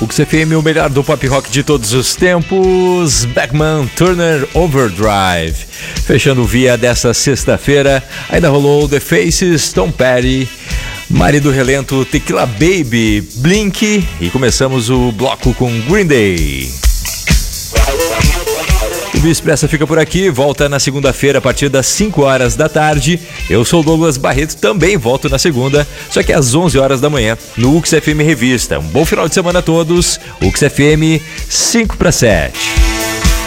UX FM, o melhor do pop rock de todos os tempos, Beckman Turner Overdrive. Fechando o Via dessa sexta-feira, ainda rolou The Faces, Tom Petty, Marido Relento, Tequila Baby, Blink e começamos o bloco com Green Day. O Via Expressa fica por aqui, volta na segunda-feira a partir das 5 horas da tarde. Eu sou o Douglas Barreto, também volto na segunda, só que às 11 horas da manhã, no UX FM Revista. Um bom final de semana a todos, UX FM 5 para 7.